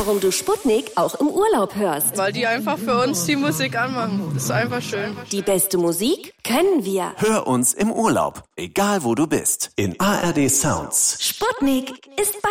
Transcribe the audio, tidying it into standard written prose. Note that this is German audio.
warum du Sputnik auch im Urlaub hörst. Weil die einfach für uns die Musik anmachen. Das ist einfach schön. Die beste Musik können wir. Hör uns im Urlaub, egal wo du bist, in ARD Sounds. Sputnik ist bei